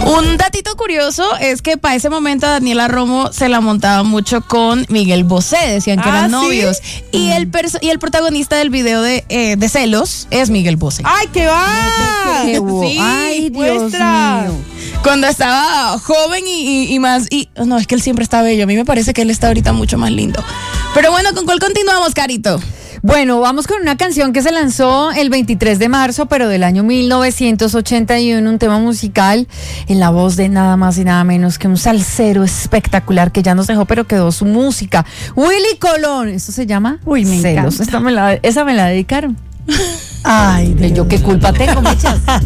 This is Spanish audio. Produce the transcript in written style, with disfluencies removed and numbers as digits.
Un datito curioso es que para ese momento Daniela Romo se la montaba mucho con Miguel Bosé, decían que eran novios. Y el protagonista del video de Celos es Miguel Bosé. ¡Ay, qué va! Sí, ay, Dios muestra. mío. Cuando estaba joven y más. Y no, es que él siempre está bello. A mí me parece que él está ahorita mucho más lindo. Pero bueno, ¿con cuál continuamos, Carito? Bueno, vamos con una canción que se lanzó el 23 de marzo, pero del año 1981, un tema musical en la voz de nada más y nada menos que un salsero espectacular que ya nos dejó, pero quedó su música. Willy Colón, esto se llama Uy, me Celos. encanta. Esa me la dedicaron. Ay, ¿Yo qué culpa tengo, mechas?